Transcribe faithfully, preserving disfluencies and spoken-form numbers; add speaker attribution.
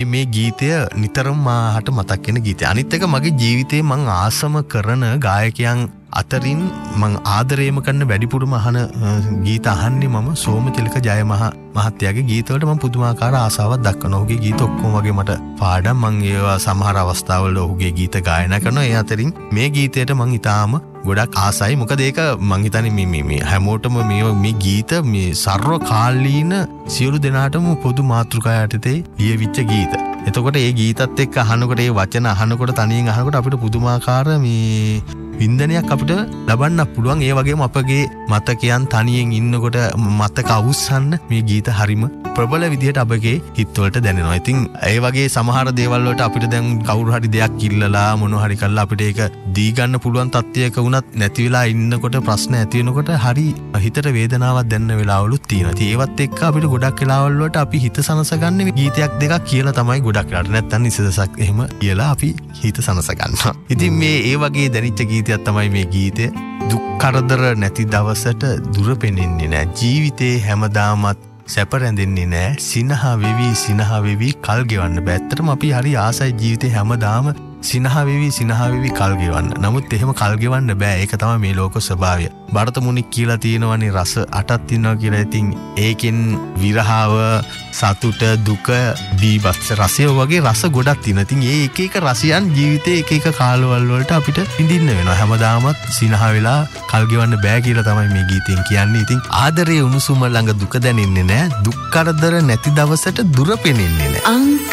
Speaker 1: මේ ගීතය නිතරම මාහට මතක් වෙන ගීතය. අනිත් එක මගේ ජීවිතේ මං ආසම කරන ගායකයන් අතරින් මං ආදරේම කරන වැඩිපුරම අහන ගීත අහන්නේ මම සෝමතිලක ජයමහ මහත්තයාගේ ගීතවලට මම පුදුමාකාර ආසාවක් දක්වනවා. ඔහුගේ ගීත ඔක්කොම වගේ මට පාඩම්. මං ඒවා සමහර අවස්ථාවල ඔහුගේ ගීත ගායනා කරනවා. ඒ අතරින් මේ ගීතයට මං ඉතාම ගොඩක් ආසයි. මොකද ඒක මං හිතන්නේ මේ මේ මේ හැමෝටම මේ මේ ගීත මේ සර්ව කාලීන සියලු දෙනාටම පොදු මාතෘකාව යටතේ ලියවිච්ච ගීත. එතකොට ඒ ගීතත් එක්ක අහනකොට ඒ වචන අහනකොට තනියෙන් අහනකොට අපිට පුදුමාකාර මේ වින්දනයක් අපිට ලබන්න පුළුවන්. ඒ වගේම අපගේ මතකයන් තනියෙන් ඉන්නකොට මතක අවුස්සන්න මේ ගීත හරිම ප්‍රබල විදිහට අපගේ හිතවලට දැනෙනවා. ඉතින් ඒ වගේ සමහර දේවල් වලට අපිට දැන් කවුරු හරි දෙයක් ඉල්ලලා මොන හරි කරලා අපිට ඒක දී ගන්න පුළුවන් තත්ත්වයක වුණත් නැති වෙලා ඉන්නකොට ප්‍රශ්න ඇති වෙනකොට හරි හිතට වේදනාවක් දැනෙන වෙලාවලුත් තියෙනවා. ඉතින් ඒවත් එක්ක අපිට ගොඩක් වෙලාවල් වලට අපි හිත සනසගන්නේ ගීතයක් දෙකක් කියලා තමයි ගොඩක් වෙලාවට. නැත්තම් ඉසදසක් එහෙම කියලා අපි හිත සනසගන්නවා. ඉතින් මේ ඒ වගේ දැනිච්ච ගීතයක් තමයි මේ ගීතය. දුක් කරදර නැති දවසට දුර පෙනෙන්නේ නැහැ. ජීවිතේ හැමදාමත් සැප රැඳෙන්නේ නැහැ. සිනහ වෙවි සිනහ වෙවි කල් ගෙවන්න බෑ. ඇත්තටම අපි හරි ආසයි ජීවිතේ හැමදාම සිනහ වෙවි සිනහ වෙවි කල් ගෙවන්න. නමුත් එහෙම කල් ගෙවන්න බෑ. ඒක තමයි මේ ලෝක ස්වභාවය. භරත මුනි කියලා තියෙනවනේ රස අටක් තියෙනවා කියලා. ඉතින් ඒකෙන් විරහව, සතුට, දුක, බීභත්ස රසය වගේ රස ගොඩක් තියෙනවා. ඉතින් ඒ එක එක රසයන් ජීවිතේ එක එක කාලවල වලට අපිට විඳින්න වෙනවා. හැමදාමත් සිනහ වෙලා කල් ගෙවන්න බෑ කියලා තමයි මේ ගීතෙන් කියන්නේ. ඉතින් ආදරයේ උණුසුම ළඟ දුක දැනෙන්නේ නැහැ. දුක් කරදර නැති දවසට දුර පෙනෙන්නේ නැහැ.